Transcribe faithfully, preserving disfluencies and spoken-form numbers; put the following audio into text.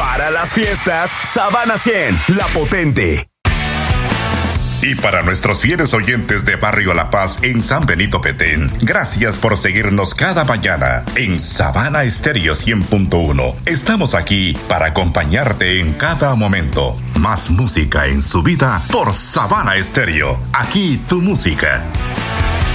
Para las fiestas, Sabana cien, la potente. Y para nuestros fieles oyentes de Barrio La Paz en San Benito Petén, gracias por seguirnos cada mañana en Sabana Estéreo cien punto uno. Estamos aquí para acompañarte en cada momento. Más música en su vida por Sabana Estéreo. Aquí tu música.